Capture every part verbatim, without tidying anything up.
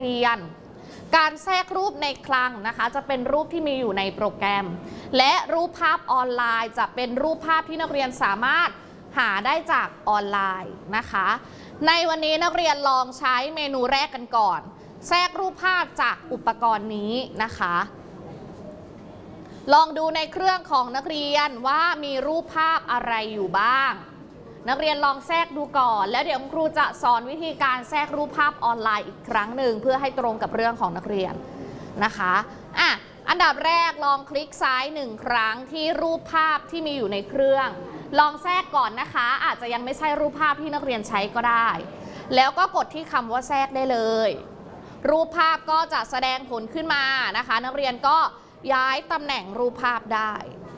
เรียนการแทรกรูปในคลังนะคะจะเป็นรูปที่มีอยู่ในโปรแกรมและรูปภาพออนไลน์จะเป็นรูปภาพที่นักเรียนสามารถหาได้จากออนไลน์นะคะในวันนี้นักเรียนลองใช้เมนูแรกกันก่อนแทรกรูปภาพจากอุปกรณ์นี้นะคะลองดูในเครื่องของนักเรียนว่ามีรูปภาพอะไรอยู่บ้างนักเรียนลองแทรกดูก่อนแล้วเดี๋ยวครูจะสอนวิธีการแทรกรูปภาพออนไลน์อีกครั้งหนึ่งเพื่อให้ตรงกับเรื่องของนักเรียนนะคะอ่ะอันดับแรกลองคลิกซ้ายหนึ่งครั้งที่รูปภาพที่มีอยู่ในเครื่องลองแทรกก่อนนะคะอาจจะยังไม่ใช่รูปภาพที่นักเรียนใช้ก็ได้แล้วก็กดที่คำว่าแทรกได้เลยรูปภาพก็จะแสดงผลขึ้นมานะคะนักเรียนก็ย้ายตำแหน่งรูปภาพได้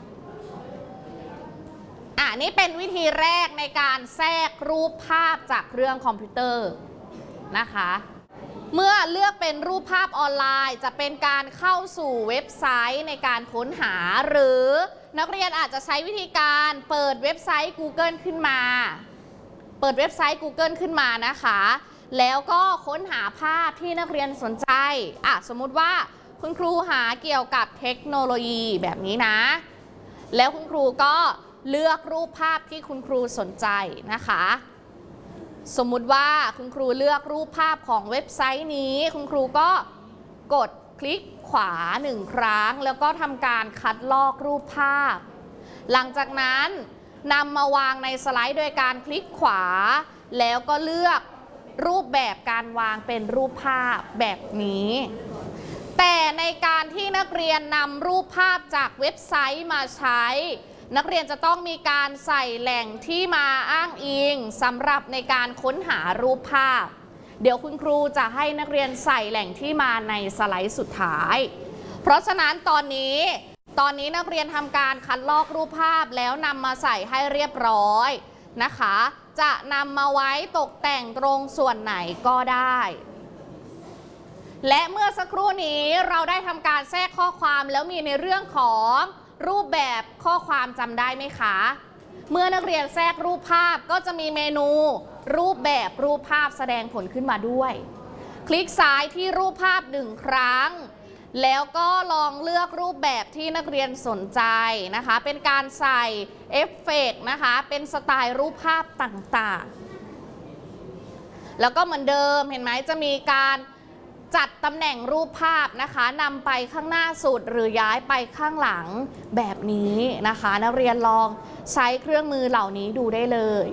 อ่ะนี่เป็นวิธีแรกในการแทรกรูปภาพจากเครื่องคอมพิวเตอร์นะคะเมื่อเลือกเป็นรูปภาพออนไลน์จะเป็นการเข้าสู่เว็บไซต์ในการค้นหาหรือนักเรียนอาจจะใช้วิธีการเปิดเว็บไซต์ Google ขึ้นมาเปิดเว็บไซต์ Google ขึ้นมานะคะแล้วก็ค้นหาภาพที่นักเรียนสนใจอ่ะสมมุติว่าคุณครูหาเกี่ยวกับเทคโนโลยีแบบนี้นะแล้วคุณครูก็เลือกรูปภาพที่คุณครูสนใจนะคะสมมุติว่าคุณครูเลือกรูปภาพของเว็บไซต์นี้คุณครูก็กดคลิกขวาหนึ่งครั้งแล้วก็ทำการคัดลอกรูปภาพหลังจากนั้นนำมาวางในสไลด์โดยการคลิกขวาแล้วก็เลือกรูปแบบการวางเป็นรูปภาพแบบนี้แต่ในการที่นักเรียนนำรูปภาพจากเว็บไซต์มาใช้นักเรียนจะต้องมีการใส่แหล่งที่มาอ้างอิงสำหรับในการค้นหารูปภาพเดี๋ยวคุณครูจะให้นักเรียนใส่แหล่งที่มาในสไลด์สุดท้ายเพราะฉะนั้นตอนนี้ตอนนี้นักเรียนทำการคัดลอกรูปภาพแล้วนำมาใส่ให้เรียบร้อยนะคะจะนำมาไว้ตกแต่งตรงส่วนไหนก็ได้และเมื่อสักครู่นี้เราได้ทำการแทรกข้อความแล้วมีในเรื่องของรูปแบบข้อความจำได้ไหมคะเมื่อนักเรียนแทรกรูปภาพก็จะมีเมนูรูปแบบรูปภาพแสดงผลขึ้นมาด้วยคลิกซ้ายที่รูปภาพหนึ่งครั้งแล้วก็ลองเลือกรูปแบบที่นักเรียนสนใจนะคะเป็นการใส่เอฟเฟกต์นะคะเป็นสไตล์รูปภาพต่างๆแล้วก็เหมือนเดิมเห็นไหมจะมีการจัดตำแหน่งรูปภาพนะคะนำไปข้างหน้าสุดหรือย้ายไปข้างหลังแบบนี้นะคะนักเรียนลองใช้เครื่องมือเหล่านี้ดูได้เลย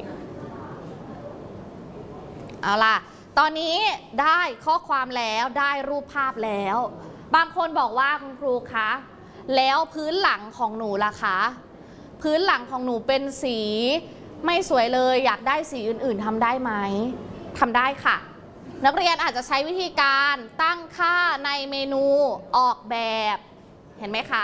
เอาล่ะตอนนี้ได้ข้อความแล้วได้รูปภาพแล้วบางคนบอกว่าคุณครูคะแล้วพื้นหลังของหนูล่ะคะพื้นหลังของหนูเป็นสีไม่สวยเลยอยากได้สีอื่นๆทำได้ไหมทำได้ค่ะนักเรียนอาจจะใช้วิธีการตั้งค่าในเมนูออกแบบเห็นไหมคะ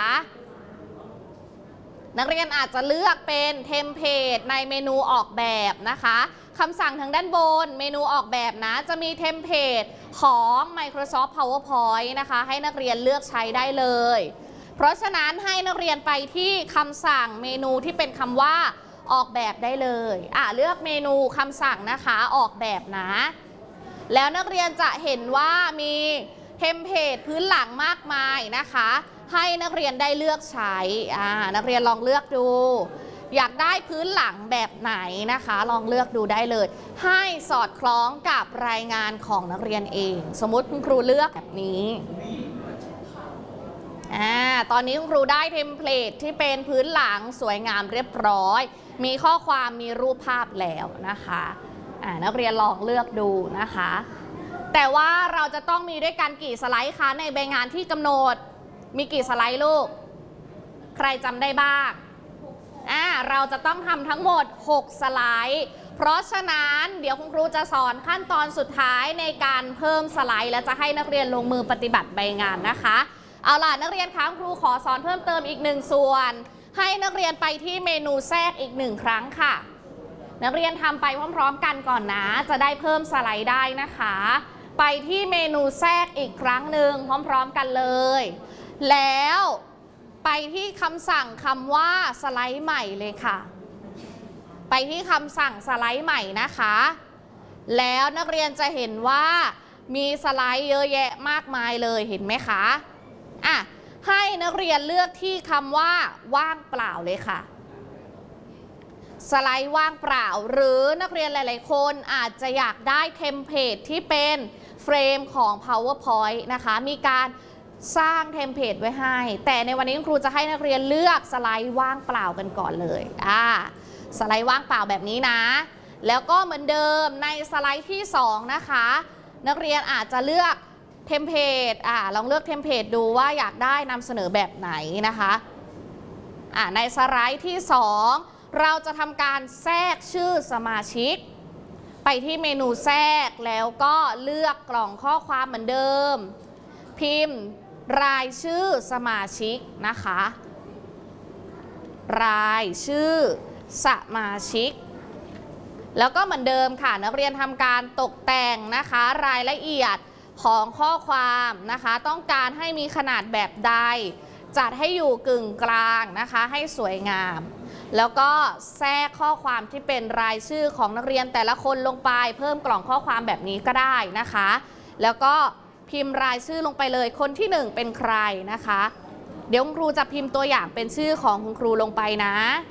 นักเรียนอาจจะเลือกเป็นเทมเพลตในเมนูออกแบบนะคะคำสั่งทางด้านบนเมนูออกแบบนะจะมีเทมเพลตของ Microsoft PowerPoint นะคะให้นักเรียนเลือกใช้ได้เลยเพราะฉะนั้นให้นักเรียนไปที่คำสั่งเมนูที่เป็นคำว่าออกแบบได้เลยอ่ะเลือกเมนูคำสั่งนะคะออกแบบนะแล้วนักเรียนจะเห็นว่ามีเทมเพลตพื้นหลังมากมายนะคะให้นักเรียนได้เลือกใช้อ่านักเรียนลองเลือกดูอยากได้พื้นหลังแบบไหนนะคะลองเลือกดูได้เลยให้สอดคล้องกับรายงานของนักเรียนเองสมมุติคุณครูเลือกแบบนี้อ่าตอนนี้คุณครูได้เทมเพลตที่เป็นพื้นหลังสวยงามเรียบร้อยมีข้อความมีรูปภาพแล้วนะคะนักเรียนลองเลือกดูนะคะแต่ว่าเราจะต้องมีด้วยกันกี่สไลด์คะในใบงานที่กำหนดมีกี่สไลด์ลูกใครจำได้บ้างอ่าเราจะต้องทำทั้งหมดหกสไลด์เพราะฉะนั้นเดี๋ยวคุณครูจะสอนขั้นตอนสุดท้ายในการเพิ่มสไลด์และจะให้นักเรียนลงมือปฏิบัติใบงานนะคะเอาล่ะนักเรียนคะครูขอสอนเพิ่มเติมอีกหนึ่งส่วนให้นักเรียนไปที่เมนูแทรกอีกหนึ่งครั้งค่ะนักเรียนทำไปพร้อมๆกันก่อนนะจะได้เพิ่มสไลด์ได้นะคะไปที่เมนูแทรกอีกครั้งหนึ่งพร้อมๆกันเลยแล้วไปที่คำสั่งคำว่าสไลด์ใหม่เลยค่ะไปที่คำสั่งสไลด์ใหม่นะคะแล้วนักเรียนจะเห็นว่ามีสไลด์เยอะแยะมากมายเลยเห็นไหมคะอ่ะให้นักเรียนเลือกที่คำว่าว่างเปล่าเลยค่ะสไลด์ว่างเปล่าหรือนักเรียนหลายๆคนอาจจะอยากได้เทมเพลตที่เป็นเฟรมของ PowerPoint นะคะมีการสร้างเทมเพลตไว้ให้แต่ในวันนี้ครูจะให้นักเรียนเลือกสไลด์ว่างเปล่ากันก่อนเลยอ่าสไลด์ว่างเปล่าแบบนี้นะแล้วก็เหมือนเดิมในสไลด์ที่สองนะคะนักเรียนอาจจะเลือกเทมเพลตอ่าลองเลือกเทมเพลตดูว่าอยากได้นำเสนอแบบไหนนะคะอ่าในสไลด์ที่สองเราจะทำการแทรกชื่อสมาชิกไปที่เมนูแทรกแล้วก็เลือกกล่องข้อความเหมือนเดิมพิมพ์รายชื่อสมาชิกนะคะรายชื่อสมาชิกแล้วก็เหมือนเดิมค่ะนักเรียนทำการตกแต่งนะคะรายละเอียดของข้อความนะคะต้องการให้มีขนาดแบบใดจัดให้อยู่กึ่งกลางนะคะให้สวยงามแล้วก็แทรกข้อความที่เป็นรายชื่อของนักเรียนแต่ละคนลงไปเพิ่มกล่องข้อความแบบนี้ก็ได้นะคะแล้วก็พิมพ์รายชื่อลงไปเลยคนที่หนึ่งเป็นใครนะคะเดี๋ยวคุณครูจะพิมพ์ตัวอย่างเป็นชื่อของคุณครูลงไปนะ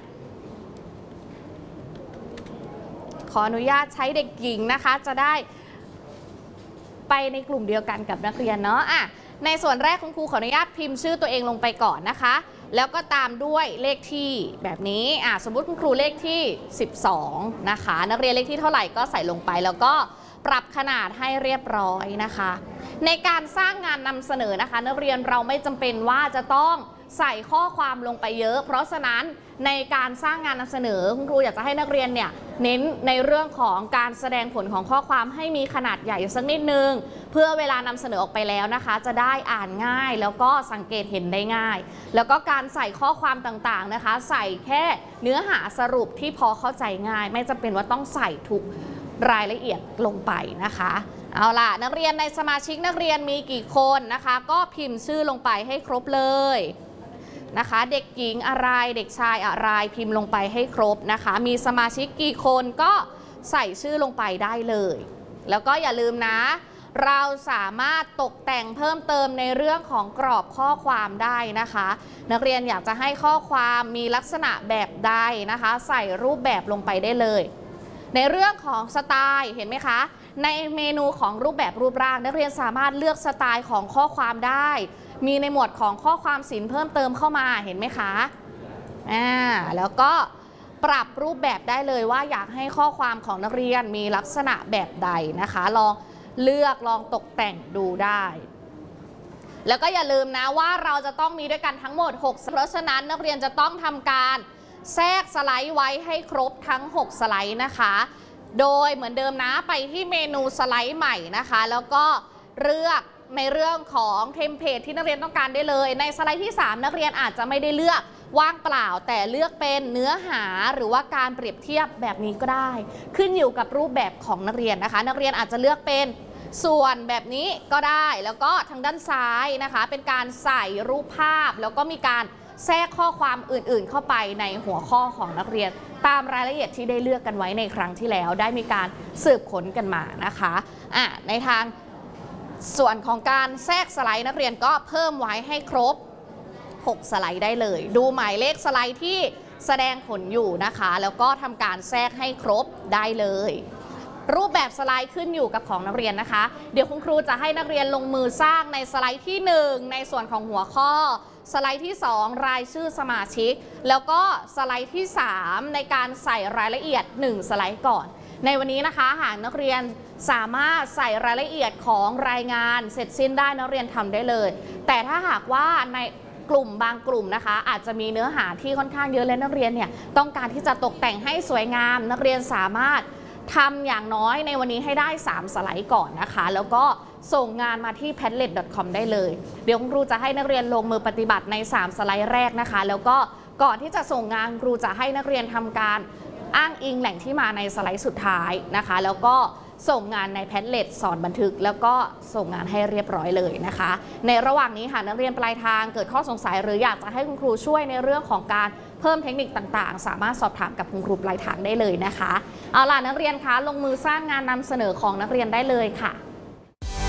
ขออนุญาตใช้เด็กหญิงนะคะจะได้ไปในกลุ่มเดียวกันกับนักเรียนเนาะอ่ะในส่วนแรกคุณครูขออนุญาตพิมพ์ชื่อตัวเองลงไปก่อนนะคะแล้วก็ตามด้วยเลขที่แบบนี้อ่ะสมมุติคุณครูเลขที่สิบสองนะคะนักเรียนเลขที่เท่าไหร่ก็ใส่ลงไปแล้วก็ปรับขนาดให้เรียบร้อยนะคะในการสร้างงานนำเสนอนะคะนักเรียนเราไม่จำเป็นว่าจะต้องใส่ข้อความลงไปเยอะเพราะฉะนั้นในการสร้างงานนำเสนอคุณครูอยากจะให้นักเรียนเนี่ยเน้นในเรื่องของการแสดงผลของข้อความให้มีขนาดใหญ่สักนิดนึงเพื่อเวลานำเสนอออกไปแล้วนะคะจะได้อ่านง่ายแล้วก็สังเกตเห็นได้ง่ายแล้วก็การใส่ข้อความต่างๆนะคะใส่แค่เนื้อหาสรุปที่พอเข้าใจง่ายไม่จำเป็นว่าต้องใส่ทุกรายละเอียดลงไปนะคะเอาล่ะนักเรียนในสมาชิกนักเรียนมีกี่คนนะคะก็พิมพ์ชื่อลงไปให้ครบเลยนะคะเด็กหญิงอะไรเด็กชายอะไรพิมพ์ลงไปให้ครบนะคะมีสมาชิกกี่คนก็ใส่ชื่อลงไปได้เลยแล้วก็อย่าลืมนะเราสามารถตกแต่งเพิ่มเติมในเรื่องของกรอบข้อความได้นะคะนักเรียนอยากจะให้ข้อความมีลักษณะแบบใดนะคะใส่รูปแบบลงไปได้เลยในเรื่องของสไตล์เห็นไหมคะในเมนูของรูปแบบรูปร่างนักเรียนสามารถเลือกสไตล์ของข้อความได้มีในหมวดของข้อความศิลป์เพิ่มเติมเข้ามาเห็นไหมคะอ่าแล้วก็ปรับรูปแบบได้เลยว่าอยากให้ข้อความของนักเรียนมีลักษณะแบบใดนะคะลองเลือกลองตกแต่งดูได้แล้วก็อย่าลืมนะว่าเราจะต้องมีด้วยกันทั้งหมดหกเพราะฉะนั้นนักเรียนจะต้องทำการแทรกสไลด์ไว้ให้ครบทั้งหกสไลด์นะคะโดยเหมือนเดิมนะไปที่เมนูสไลด์ใหม่นะคะแล้วก็เลือกในเรื่องของเทมเพลตที่นักเรียนต้องการได้เลยในสไลด์ที่สามนักเรียนอาจจะไม่ได้เลือกว่างเปล่าแต่เลือกเป็นเนื้อหาหรือว่าการเปรียบเทียบแบบนี้ก็ได้ขึ้นอยู่กับรูปแบบของนักเรียนนะคะนักเรียนอาจจะเลือกเป็นส่วนแบบนี้ก็ได้แล้วก็ทางด้านซ้ายนะคะเป็นการใส่รูปภาพแล้วก็มีการแทรกข้อความอื่นๆเข้าไปในหัวข้อของนักเรียนตามรายละเอียดที่ได้เลือกกันไว้ในครั้งที่แล้วได้มีการสืบค้นกันมานะคะอ่ะในทางส่วนของการแทรกสไลด์นักเรียนก็เพิ่มไว้ให้ครบหกสไลด์ได้เลยดูหมายเลขสไลด์ที่แสดงผลอยู่นะคะแล้วก็ทำการแทรกให้ครบได้เลยรูปแบบสไลด์ขึ้นอยู่กับของนักเรียนนะคะเดี๋ยวคุณครูจะให้นักเรียนลงมือสร้างในสไลด์ที่หนึ่งในส่วนของหัวข้อสไลด์ที่สองรายชื่อสมาชิกแล้วก็สไลด์ที่สามในการใส่รายละเอียดหนึ่งสไลด์ก่อนในวันนี้นะคะหากนักเรียนสามารถใส่รายละเอียดของรายงานเสร็จสิ้นได้นักเรียนทำได้เลยแต่ถ้าหากว่าในกลุ่มบางกลุ่มนะคะอาจจะมีเนื้อหาที่ค่อนข้างเยอะและนักเรียนเนี่ยต้องการที่จะตกแต่งให้สวยงามนักเรียนสามารถทำอย่างน้อยในวันนี้ให้ได้สามสไลด์ก่อนนะคะแล้วก็ส่งงานมาที่ แพดเล็ต ดอท คอม ได้เลยเดี๋ยวครูจะให้นักเรียนลงมือปฏิบัติในสามสไลด์แรกนะคะแล้วก็ก่อนที่จะส่งงานครูจะให้นักเรียนทำการอ้างอิงแหล่งที่มาในสไลด์สุดท้ายนะคะแล้วก็ส่งงานใน แพดเล็ต สอนบันทึกแล้วก็ส่งงานให้เรียบร้อยเลยนะคะในระหว่างนี้ค่ะนักเรียนปลายทางเกิดข้อสงสัยหรืออยากจะให้คุณครูช่วยในเรื่องของการเพิ่มเทคนิคต่างๆสามารถสอบถามกับคุณครูปลายทางได้เลยนะคะเอาล่ะนักเรียนคะลงมือสร้างงานนำเสนอของนักเรียนได้เลยค่ะ